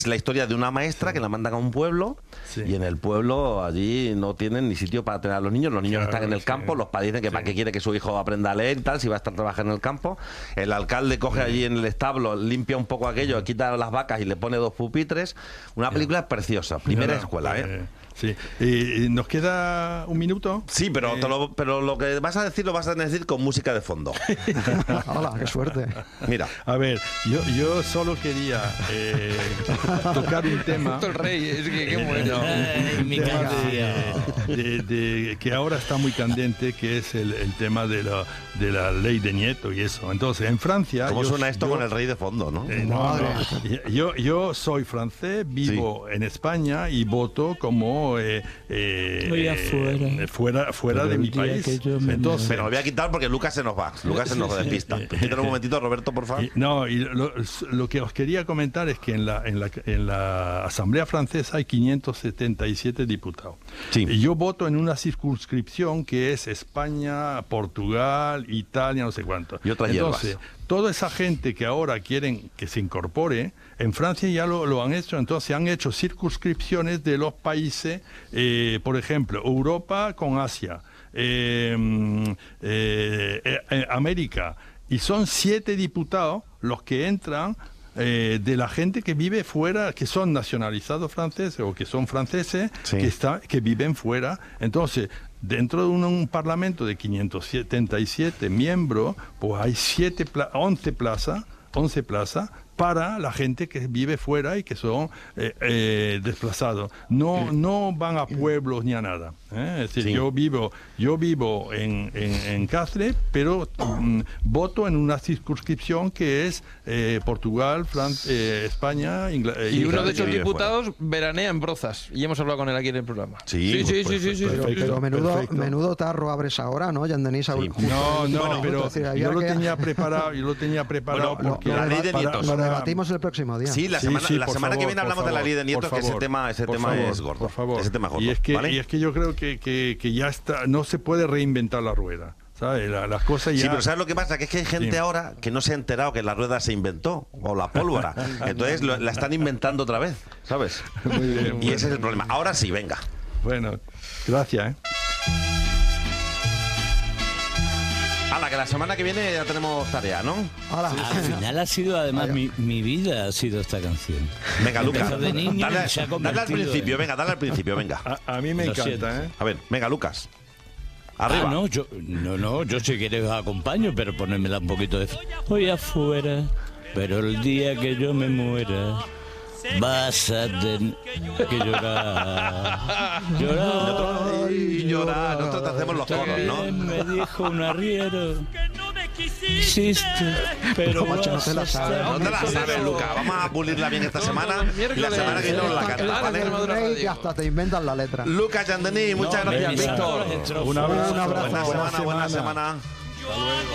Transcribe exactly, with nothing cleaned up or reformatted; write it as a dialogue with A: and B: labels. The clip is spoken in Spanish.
A: Es la historia de una maestra que la mandan a un pueblo, sí, y en el pueblo allí no tienen ni sitio para tener a los niños. Los niños claro, están en el campo, sí, los padres dicen que sí, para qué quiere que su hijo aprenda a leer y tal, si va a estar trabajando en el campo. El alcalde coge sí, allí en el establo, limpia un poco aquello, quita las vacas y le pone dos pupitres. Una película preciosa, primera escuela, ¿eh?
B: Sí. ¿Y nos queda un minuto?
A: Sí, pero, eh... lo, pero lo que vas a decir lo vas a decir con música de fondo.
C: Hola, qué suerte.
A: Mira.
B: A ver, yo, yo solo quería eh, tocar un tema.
D: El rey, es que qué bueno.
B: Eh, un tema de, de, de, que ahora está muy candente, que es el, el tema de la, de la ley de Nieto y eso. Entonces, en Francia...
A: ¿Cómo
B: yo,
A: suena esto
B: yo,
A: con el rey de fondo, no?
B: Eh, no, no. Yo, yo soy francés, vivo sí, en España y voto como... Eh, eh,
E: afuera.
B: fuera fuera de mi país.
A: Entonces, pero lo voy a quitar porque Lucas se nos va. Lucas se nos despista. Quítalo un momentito, Roberto, por favor.
B: Y, no, y lo, lo que os quería comentar es que en la, en la, en la Asamblea Francesa hay quinientos setenta y siete diputados.
A: Sí.
B: Y yo voto en una circunscripción que es España, Portugal, Italia, no sé cuánto.
A: Y otras
B: Entonces,
A: hierbas.
B: Toda esa gente que ahora quieren que se incorpore, en Francia ya lo, lo han hecho, entonces han hecho circunscripciones de los países, eh, por ejemplo, Europa con Asia, eh, eh, eh, América, y son siete diputados los que entran eh, de la gente que vive fuera, que son nacionalizados franceses o que son franceses, sí, que, está, que viven fuera. Entonces, dentro de un, un parlamento de quinientos setenta y siete miembros, pues hay siete, once plazas, once plazas para la gente que vive fuera y que son eh, eh, desplazados. No, sí, no van a pueblos ni a nada. ¿eh? Es decir, sí, yo vivo, yo vivo en, en, en Cáceres, pero mm, voto en una circunscripción que es eh, Portugal, Fran eh, España, Inglaterra.
D: Y uno de esos diputados fuera. veranea en Brozas. Y hemos hablado con él aquí en el programa.
A: Sí,
D: sí, sí, sí, sí, sí,
C: pero,
D: sí,
C: pero
D: sí,
C: menudo, menudo tarro abres ahora, ¿no, Jean-Denis?
B: Sí. No, no, bueno, pero decir, yo, lo que... tenía preparado, yo lo tenía preparado
A: bueno,
B: porque...
A: Lo, la ley de nietos.
C: Lo debatimos el próximo día.
A: Sí, la semana,
B: sí, sí,
A: la semana
B: favor,
A: que viene hablamos
B: favor,
A: de la ley de nietos, que ese tema, ese tema
B: favor,
A: es gordo.
B: Por favor.
A: Ese tema es gordo,
B: y, es que,
A: ¿vale?
B: y es que yo creo que, que, que ya está, no se puede reinventar la rueda. ¿Sabes? La, las cosas ya...
A: Sí, pero ¿sabes lo que pasa? Que es que hay gente sí, ahora que no se ha enterado que la rueda se inventó, o la pólvora. Entonces lo, la están inventando otra vez, ¿sabes?
B: Muy bien,
A: y
B: bueno.
A: ese es el problema. Ahora sí, venga.
B: Bueno, gracias, ¿eh?
A: Hala, que la semana que viene ya tenemos tarea, ¿no?
E: Hola. Al final ha sido, además, mi, mi vida ha sido esta canción.
A: Venga, Lucas,
E: de niño
A: dale,
E: se ha
A: dale al principio,
E: en...
A: venga, dale al principio, venga.
B: A, a mí me
E: Lo
B: encanta,
E: siento.
B: ¿eh?
A: A ver, venga, Lucas. Arriba.
E: Ah, no, yo, no, no, yo si quieres os acompaño, pero ponérmela un poquito de... Voy afuera, pero el día que yo me muera... Vas a tener que llorar, llorar
A: y llorar. Nosotros te hacemos los coros, ¿no?
E: Me dijo un arriero. Existe, pero
C: no, macho, no te la sabes.
A: No te la sabes, Lucas. Vamos a pulirla bien esta semana. Y la semana que viene nos la canta, ¿vale?
C: Y hasta te inventan la letra.
A: Lucas, Jean-Denis, muchas gracias, Víctor.
B: Un abrazo.
C: Un abrazo.
A: Buena semana, buena semana.